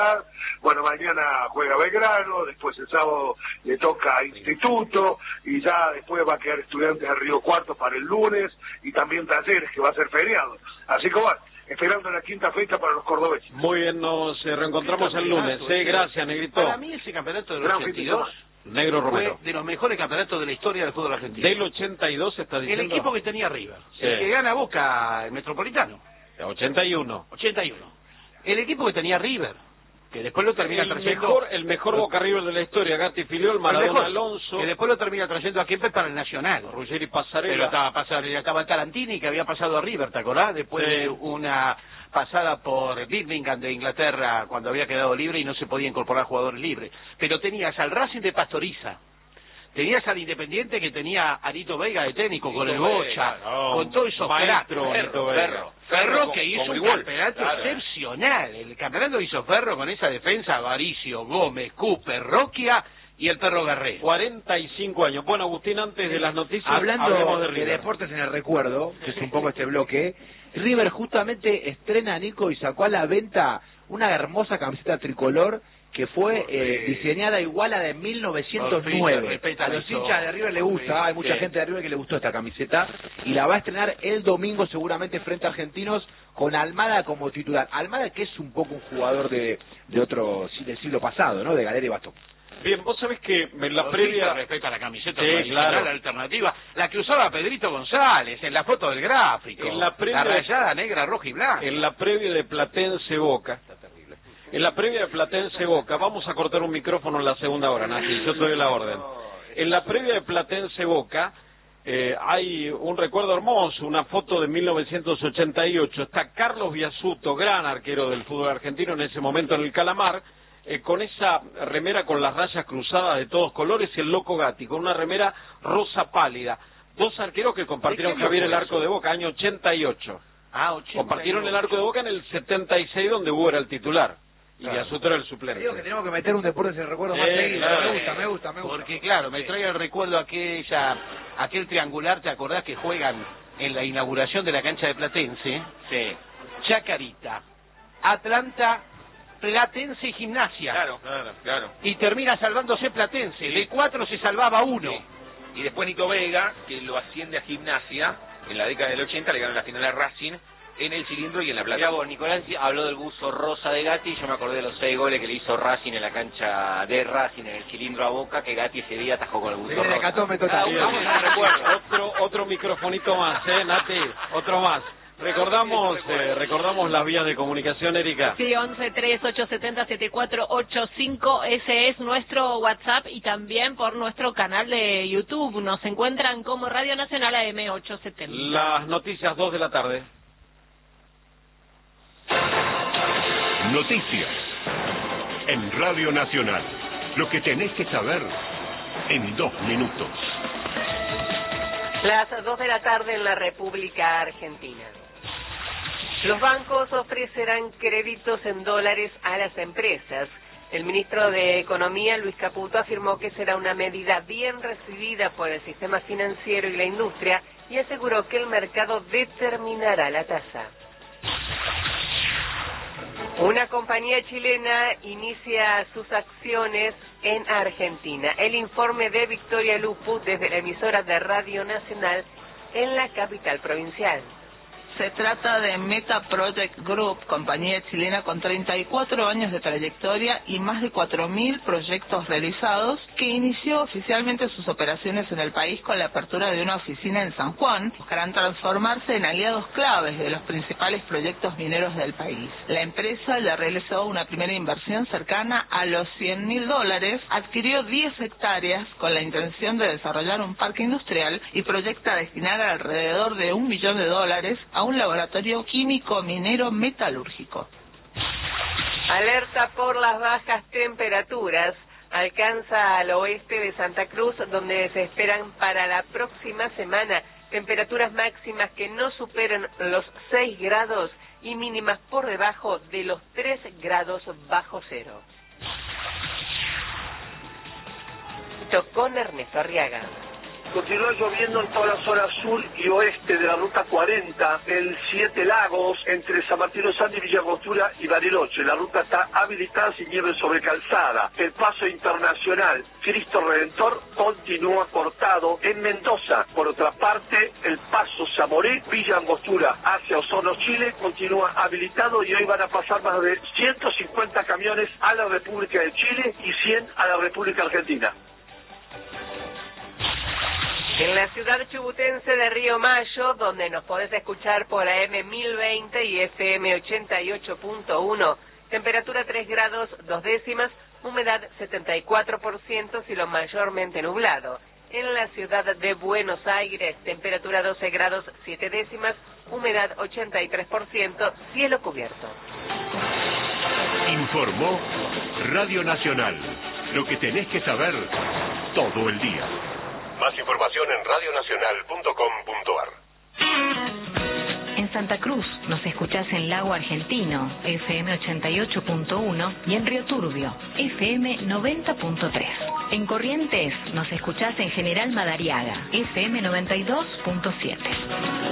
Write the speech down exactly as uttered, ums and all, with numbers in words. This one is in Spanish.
Bueno, mañana juega Belgrano, después el sábado le toca a Instituto, y ya después va a quedar Estudiantes de Río Cuarto para el lunes, y también Talleres, que va a ser feriado. Así que bueno, esperando la quinta fecha para los cordobeses. Muy bien, nos eh, reencontramos el lunes. Sí, gracias, Negrito. Para mí ese campeonato del ochenta y dos Negro Romero fue de los mejores campeonatos de la historia del fútbol argentino. Del ochenta y dos está diciendo. El equipo que tenía River, sí. El que gana Boca, el Metropolitano. ochenta y uno. ochenta y uno. El equipo que tenía River, que después lo termina el trayendo... Mejor, el mejor Boca River de la historia, Gatti Filiol, Maradona Alonso. Que después lo termina trayendo a Kempes para el Nacional. Ruggeri Pasarela. Pero estaba, Pasarela, estaba Tarantini, que había pasado a River, ¿te acordás? Después sí. de una pasada por Birmingham de Inglaterra, cuando había quedado libre y no se podía incorporar jugadores libres. Pero tenías al Racing de Pastoriza, tenías al Independiente que tenía a Arito Veiga de técnico, Arito con el Bocha, Vega, no, con todos esos maestro, Ferro, Ferro, Ferro con, que hizo un igual, campeonato claro. excepcional. El campeonato hizo Ferro con esa defensa, Avaricio, Gómez, Cooper, Roquia y el Perro Guerrero. cuarenta y cinco años. Bueno, Agustín, antes de las noticias, hablando de, de deportes en el recuerdo, que es un poco este bloque, River justamente estrena, Nico, y sacó a la venta una hermosa camiseta tricolor que fue eh, diseñada igual a la de mil novecientos nueve. A los hinchas de River le gusta, hay mucha gente de River que le gustó esta camiseta, y la va a estrenar el domingo seguramente frente a Argentinos, con Almada como titular. Almada, que es un poco un jugador de, de otro del siglo pasado, ¿no? De Galera y Bastón. Bien, vos sabés que en la Los previa... respecto a la camiseta sí, tradicional, claro. la alternativa, la que usaba Pedrito González en la foto del gráfico, en la, previa, la rayada negra, roja y blanca. En la previa de Platense Boca, está terrible. En la previa de Platense Boca, vamos a cortar un micrófono en la segunda hora, Nati, yo te doy la orden. En la previa de Platense Boca, eh, hay un recuerdo hermoso, una foto de mil novecientos ochenta y ocho, está Carlos Biasuto, gran arquero del fútbol argentino en ese momento en el Calamar, Eh, con esa remera con las rayas cruzadas de todos colores, y el Loco Gatti con una remera rosa pálida. Dos arqueros que compartieron, Javier, el arco de Boca, año ochenta y ocho. Ah, ochenta y ocho. Compartieron el arco de Boca en el setenta y seis, donde Hugo era el titular. Y claro. Biasuto era el suplente. Digo que tenemos que meter un deporte en el recuerdo más sí, seguido. claro. Me gusta, me gusta, me gusta. Porque claro, me trae el recuerdo aquella, aquel triangular, ¿te acordás que juegan en la inauguración de la cancha de Platense? Sí. Chacarita, Atlanta, Platense y Gimnasia. Claro, claro, claro. Y termina salvándose Platense. Sí. De cuatro se salvaba uno. Sí. Y después Nito Vega, que lo asciende a Gimnasia, en la década del ochenta, le ganó la final a Racing, en el Cilindro y en la Plata. Mirá vos, Nicolás habló del buzo rosa de Gatti, y yo me acordé de los seis goles que le hizo Racing en la cancha de Racing, en el Cilindro a Boca, que Gatti ese día atajó con el buzo rosa. Ah, vamos a recuerdo. Otro, otro microfonito más, ¿eh, Nati? Otro más. Recordamos eh, recordamos las vías de comunicación, Erika. Sí, once tres ocho siete cero siete cuatro ocho cinco, ese es nuestro WhatsApp, y también por nuestro canal de YouTube. Nos encuentran como Radio Nacional A M ochocientos setenta. Las noticias, dos de la tarde. Noticias en Radio Nacional. Lo que tenés que saber en dos minutos. Las dos de la tarde en la República Argentina. Los bancos ofrecerán créditos en dólares a las empresas. El ministro de Economía, Luis Caputo, afirmó que será una medida bien recibida por el sistema financiero y la industria, y aseguró que el mercado determinará la tasa. Una compañía chilena inicia sus acciones en Argentina. El informe de Victoria Lupu desde la emisora de Radio Nacional en la capital provincial. Se trata de Meta Project Group, compañía chilena con treinta y cuatro años de trayectoria y más de cuatro mil proyectos realizados, que inició oficialmente sus operaciones en el país con la apertura de una oficina en San Juan. Buscarán transformarse en aliados claves de los principales proyectos mineros del país. La empresa ya realizó una primera inversión cercana a los cien mil dólares, adquirió diez hectáreas con la intención de desarrollar un parque industrial y proyecta destinar alrededor de un millón de dólares a un laboratorio químico minero metalúrgico. Alerta por las bajas temperaturas. Alcanza al oeste de Santa Cruz, donde se esperan para la próxima semana temperaturas máximas que no superen los seis grados y mínimas por debajo de los tres grados bajo cero. Con Ernesto Arriaga. Continúa lloviendo en toda la zona sur y oeste de la ruta cuarenta, el Siete Lagos, entre San Martín de Sande y Villa Angostura y Bariloche. La ruta está habilitada sin nieve sobre calzada. El paso internacional Cristo Redentor continúa cortado en Mendoza. Por otra parte, el paso Zamoré, Villa Angostura hacia Osorno, Chile, continúa habilitado y hoy van a pasar más de ciento cincuenta camiones a la República de Chile y cien a la República Argentina. En la ciudad chubutense de Río Mayo, donde nos podés escuchar por A M mil veinte y F M ochenta y ocho punto uno, temperatura tres grados dos décimas, humedad setenta y cuatro por ciento, cielo mayormente nublado. En la ciudad de Buenos Aires, temperatura doce grados siete décimas, humedad ochenta y tres por ciento, cielo cubierto. Informó Radio Nacional. Lo que tenés que saber todo el día. Más información en radio nacional punto com punto a r. En Santa Cruz nos escuchás en Lago Argentino, F M ochenta y ocho punto uno, y en Río Turbio, F M noventa punto tres. En Corrientes nos escuchás en General Madariaga, F M noventa y dos punto siete.